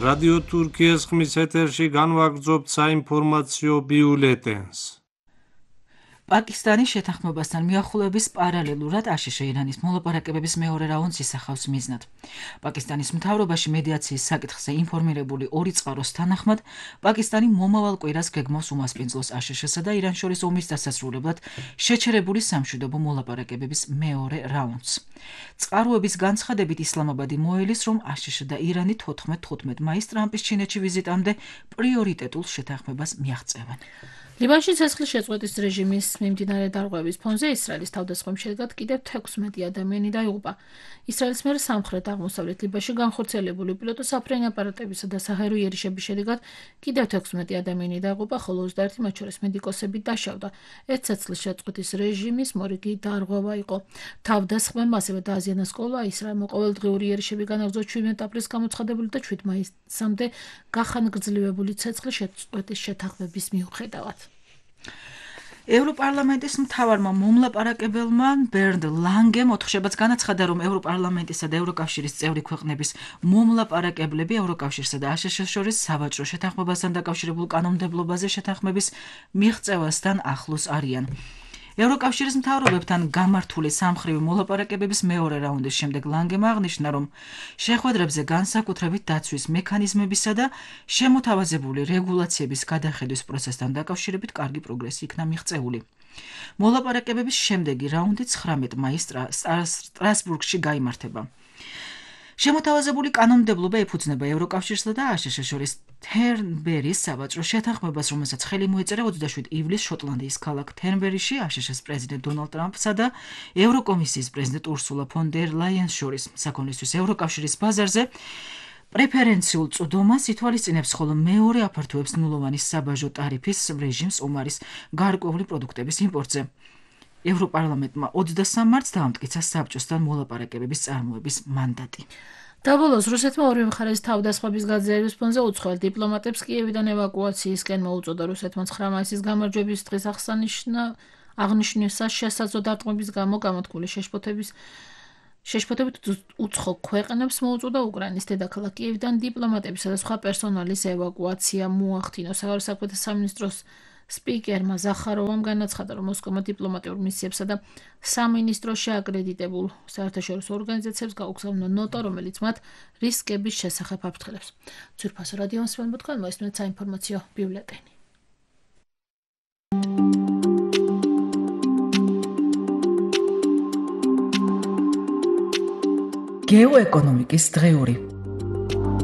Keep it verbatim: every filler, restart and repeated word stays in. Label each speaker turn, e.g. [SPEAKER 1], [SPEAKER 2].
[SPEAKER 1] რადიო თურქიის ხმის ეთერში განვაგრძობთ საინფორმაციო ბიულეტენს.
[SPEAKER 2] პაკისტანის შეთანხმებასთან მიახლოების პარალელურად აშშ ირანის მოლაპარაკებების მეორე რაუნდს ისახავს მიზნად. პაკისტანის მთავრობაში მედიაციის საკითხზე ინფორმირებული ორი წყაროს თანახმად, პაკისტანი მომავალ კვირას გეგმავს უმასპინძლოს აშშ-სა და ირანს შორის ომის დასასრულებლად შეჩერებული სამშვიდობო მოლაპარაკებების მეორე რაუნდს. წყაროების განცხადებით ისლამაბადი მოელის, რომ აშშ და ირანი თოთხმეტ მაისს ტრამპის ჩინეთში ვიზიტამდე პრიორიტეტულ შეთანხმებას მიაღწევენ.
[SPEAKER 3] ლიბანში ცეცხლის შეწყვეტის რეჟიმის მიმდინარე დარღვევების ფონზე ისრაელის თავდასხმის შედეგად კიდევ თექვსმეტი ადამიანი დაიღუპა. ისრაელის მიერ სამხრეთ-აღმოსავლეთ ლიბანში განხორციელებული პილოტოსაფრენი აპარატებისა და საჰაერო იერიშების შედეგად კიდევ თექვსმეტი ადამიანი დაიღუპა, ხოლო ოცდაერთი მათ შორის მედიკოსები დაშავდა. ეს ცეცხლის შეწყვეტის რეჟიმის მორიგი დარღვევა იყო. თავდასხმებამ ასევე დააზიანა სკოლა, ისრაელმა ყოველდღიური იერიშები განაგრძო ჩვიდმეტ აპრილს გამოცხადებული და შვიდ მაისამდე გახანგრძლივებული ცეცხლის შეწყვეტის შეთანხმების მიუხედავად.
[SPEAKER 2] ევროპარლამენტის მთავარმა მომლაპარაკებელმა ბერნდ ლანგემ ოთხშაბათს განაცხადა, რომ ევროპარლამენტისა და ევროკავშირის წევრი ქვეყნების მომლაპარაკებლები ევროკავშირსა და აშშ-ს შორის სავაჭრო შეთანხმებასთან დაკავშირებულ კანონმდებლობაზე შეთანხმების მიღწევასთან ახლოს არიან. ევროკავშირის მთავრობებთან გამართული სამხრივი მოლაპარაკებების მეორე რაუნდის შემდეგ ლანგემ აღნიშნა, რომ შეხვედრებზე განსაკუთრებით დაცვის მექანიზმებისა და შემოთავაზებული რეგულაციების გადახედვის პროცესთან დაკავშირებით კარგი პროგრესი იქნა მიღწეული. მოლაპარაკებების შემდეგი რაუნდი ცხრამეტ მაისს სტრასბურგში გაიმართება. შემოთავაზებული კანონმდებლობა ეფუძნება ევროკავშირსა და აშშ-ს შორის თერნბერის სავაჭრო შეთანხმებას, რომელსაც ხელი მოეწერა ოცდაშვიდ ივლისს შოტლანდიის ქალაქ თერნბერიში აშშ-ს პრეზიდენტ დონალდ ტრამპსა და ევროკომისიის პრეზიდენტ ურსულა ფონ დერ ლაიენს შორის. საქონლისთვის ევროკავშირის ბაზარზე პრეფერენციულ წვდომას ითვალისწინებს, ხოლო მეორე აფართოებს ნულოვანი საბაჟო ტარიფის რეჟიმს ომარის გარკვეული პროდუქტების იმპორტზე. ევროპარლამენტმა ოცდასამ მარტს დაამტკიცა საბჭოსთან მოლაპარაკებების წარმოების მანდატი.
[SPEAKER 3] დაბოლოს რუსეთმა ორივე მხარეს თავდასხმების გაძლიერების ფონზე უცხოელ დიპლომატებს კიევიდან ევაკუაციისკენ მოუწოდა. რუსეთმა ცხრა მაისის გამარჯვების დღის აღნიშვნისას შესაძლო დარტყმების გამო გამოთქმული შეშფოთების შეშფოთებით უცხო ქვეყნებს მოუწოდა უკრაინის დედაქალაქ კიევიდან დიპლომატებისა და სხვა პერსონალის ევაკუაცია მოახდინო. საგარეო საქმეთა სამინისტროს სპიკერმა ზახაროვამ განაცხადა, რომ მოსკოვმა დიპლომატიურ მისიებსა და სამინისტროში აკრედიტებულ საერთაშორისო ორგანიზაციებს გაუგზავნა ნოტა, რომელიც მათ რისკების შესახებ აფრთხილებს. ძვირფასო რადიო მსმენელო, თქვენ მოისმენთ საინფორმაციო ბიულეტენი.
[SPEAKER 2] გეოეკონომიკის დღიური